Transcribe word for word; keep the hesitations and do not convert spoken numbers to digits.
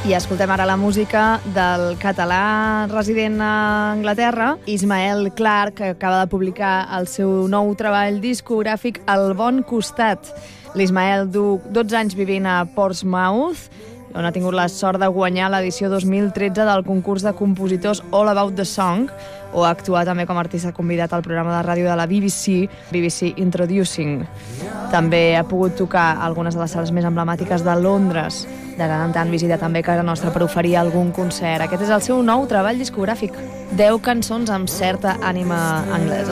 I escoltem ara la música del català resident a Anglaterra, Ismael Clark, que acaba de publicar el seu nou treball discogràfic El bon costat. L'Ismael du dotze anys vivint a Portsmouth, on ha tingut la sort de guanyar l'edició dos mil tretze del concurs de compositors All About the Song, o ha actuat també com a artista convidat al programa de ràdio de la B B C, B B C Introducing. També ha pogut tocar algunes de les sales més emblemàtiques de Londres. De tant en tant visita també casa nostra per oferir algun concert. Aquest és el seu nou treball discogràfic. deu cançons amb certa ànima anglesa.